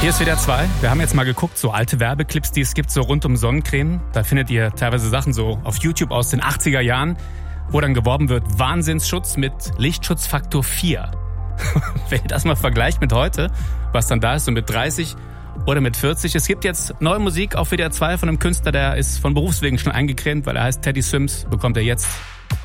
Hier ist WDR 2. Wir haben jetzt mal geguckt, so alte Werbeclips, die es gibt, so rund um Sonnencreme. Da findet ihr teilweise Sachen so auf YouTube aus den 80er Jahren, wo dann geworben wird, Wahnsinnsschutz mit Lichtschutzfaktor 4. Wenn ihr das mal vergleicht mit heute, was dann da ist, so mit 30 oder mit 40. Es gibt jetzt neue Musik auf WDR 2 von einem Künstler, der ist von Berufswegen schon eingecremt, weil er heißt Teddy Swims, bekommt er jetzt